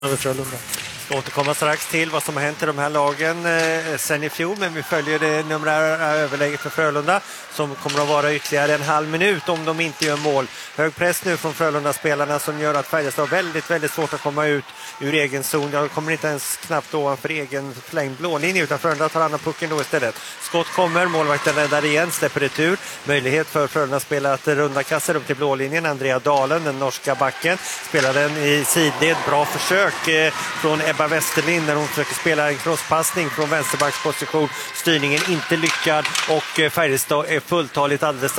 över Frölunda. Vi ska återkomma strax till vad som har hänt i de här lagen sen i fjol, men vi följer det numerära överläget för Frölunda som kommer att vara ytterligare en halv minut om de inte gör mål. Hög press nu från Frölunda-spelarna som gör att Färjestad har väldigt svårt att komma ut ur egen zon. Jag kommer inte ens knappt ovanför egen förlängd blålinje, utan Frölunda tar andra pucken då istället. Skott kommer, målvakten räddar igen, släpper retur. Möjlighet för Frölunda-spelare att runda kassar upp till blålinjen. Andrea Dalen, den norska backen, spelar den i sidled. Bra försök från Ebba Westerlind när hon försöker spela en crosspassning från vänsterbacksposition. Styrningen inte lyckad och Färjestad är fulltaligt alldeles